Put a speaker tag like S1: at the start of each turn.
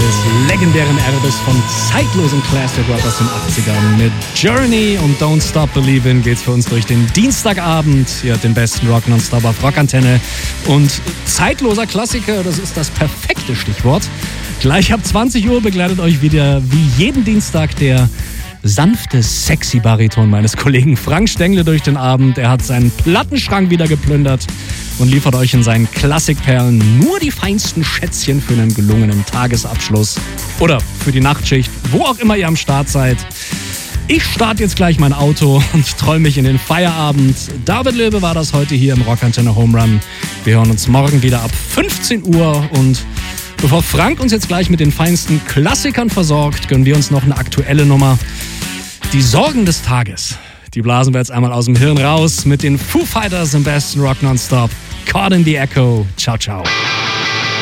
S1: des legendären Erbes von zeitlosen Classic Rock aus den 80ern. Mit Journey und Don't Stop Believin' geht's für uns durch den Dienstagabend. Ihr hört den besten Rock nonstop auf Rockantenne. Und zeitloser Klassiker, das ist das perfekte Stichwort. Gleich ab 20 Uhr begleitet euch wieder wie jeden Dienstag der sanfte, sexy Bariton meines Kollegen Frank Stengle durch den Abend. Er hat seinen Plattenschrank wieder geplündert und liefert euch in seinen Klassikperlen nur die feinsten Schätzchen für einen gelungenen Tagesabschluss oder für die Nachtschicht, wo auch immer ihr am Start seid. Ich starte jetzt gleich mein Auto und träume mich in den Feierabend. David Löwe war das heute hier im Rockantenne Home Run. Wir hören uns morgen wieder ab 15 Uhr und bevor Frank uns jetzt gleich mit den feinsten Klassikern versorgt, gönnen wir uns noch eine aktuelle Nummer. Die Sorgen des Tages, die blasen wir jetzt einmal aus dem Hirn raus mit den Foo Fighters im besten Rock nonstop. Caught in the Echo. Ciao, ciao.